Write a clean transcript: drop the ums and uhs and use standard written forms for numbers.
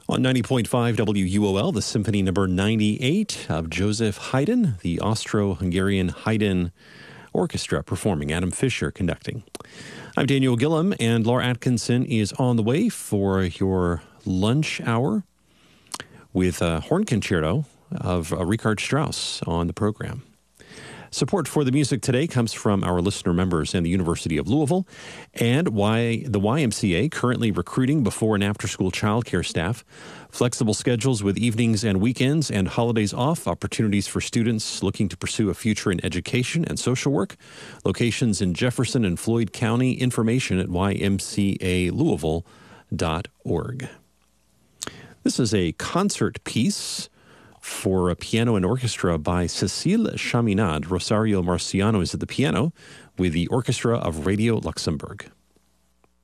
On 90.5 WUOL, the Symphony Number 98 of Joseph Haydn, the Austro-Hungarian Haydn Orchestra performing, Adam Fisher conducting. I'm Daniel Gillum, and Laura Atkinson is on the way for your lunch hour with a horn concerto of Richard Strauss on the program. Support for the music today comes from our listener members and the University of Louisville, and the YMCA currently recruiting before and after school childcare staff, flexible schedules with evenings and weekends and holidays off, opportunities for students looking to pursue a future in education and social work, locations in Jefferson and Floyd County, information at ymcalouisville.org. This is a concert piece for a piano and orchestra by Cécile Chaminade. Rosario Marciano is at the piano with the Orchestra of Radio Luxembourg.